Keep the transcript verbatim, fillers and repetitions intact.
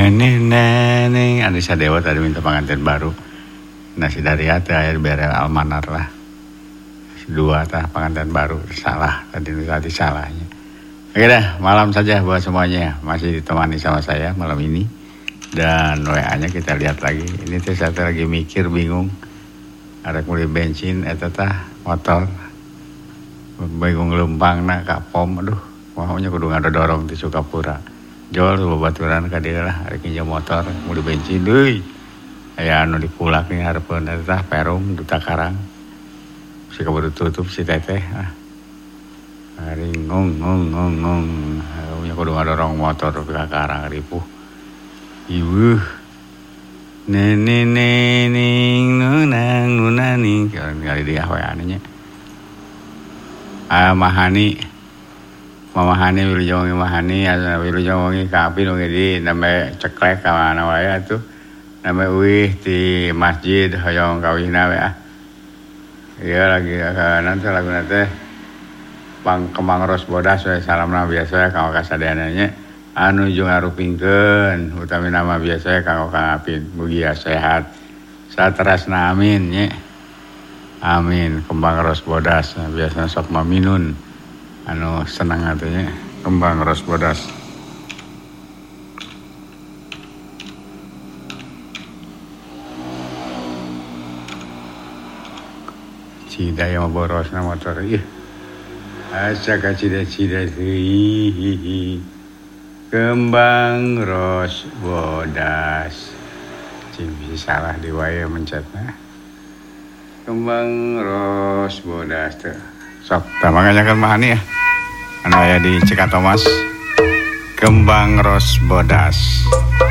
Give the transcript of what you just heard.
Neneng neneng Anissa Dewa tadi minta pengantin baru. Nasi dari hati air berel almanar lah. Dua tah pengantin baru salah tadi tadi salahnya. Oke dah, malam saja buat semuanya. Masih ditemani sama saya malam ini. Dan W A-nya kita lihat lagi. Ini tuh saya lagi mikir bingung. Ada mulai bensin eta tah motor. Bingung lempang nak ka pom aduh. Maunya kudu ngadodorong di Sukapura. Jol babaturan ka dieu lah ari kinjau motor mulai bensin deui. Aya anu dipulak nih harepeun eta tah perum duta karang. Si kaburu tutup si teteh ah. Ari ngong ngong ngong ngong. Maunya kudu ngadorong motor ka karang ripuh. Iweuh. Nene nening nunang nunani kali dia we anu nya. Ah mahani Mamahani wilujong mahani asa wilujong ngi kapi nu di nambe ceklek ka mana wae atuh. Nambe uih di masjid hoyong kawihna we ah. Ieu lagi nanti laguna teh Bang Kembang Ros Bodas we salamna biasa ka kasadeana nya. Anu jeung ngarupingkeun utami nama biasa kanggo Kang Apin mugi sehat. Saterasna amin nya. Amin Kembang Ros Bodas biasana sok maminun. Anu senang atunya Kembang Ros Bodas. Cida yang borosna motor ieu. Asa ka cida-cida deui. Kembang Ros Bodas. Cing bisa salah di wae mencetna. Kembang Ros Bodas teh. Sok, tak makanya kan mahani ya. Anu aya di Cikatomas. Kembang Ros Bodas.